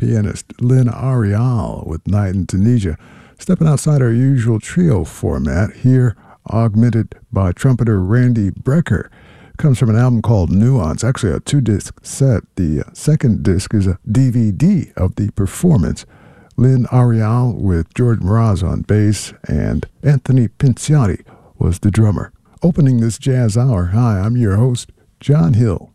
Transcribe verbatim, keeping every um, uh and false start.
pianist Lynn Arial with Night in Tunisia, stepping outside our usual trio format here, augmented by trumpeter Randy Brecker. Comes from an album called Nuance, actually a two-disc set. The second disc is a D V D of the performance. Lynn Arial with George Mraz on bass, and Anthony Pinciati was the drummer. Opening this jazz hour, hi, I'm your host, John Hill.